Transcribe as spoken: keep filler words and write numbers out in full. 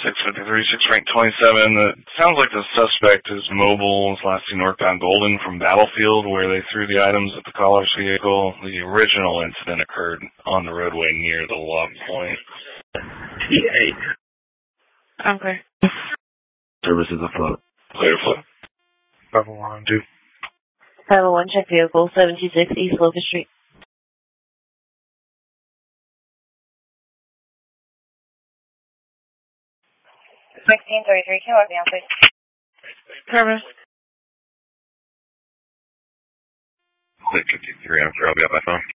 six fifty-three, six rank twenty-seven. It sounds like the suspect is mobile. It's last seen northbound Golden from Battlefield, where they threw the items at the caller's vehicle. The original incident occurred on the roadway near the log point. T eight. Okay. Services afloat. Clear flow. five oh one, two. five oh one, check vehicle, seven two six East Locust Street. sixteen thirty-three, can you let me on, please? Purpose. six fifty-three, I'm sure I'll be on my phone.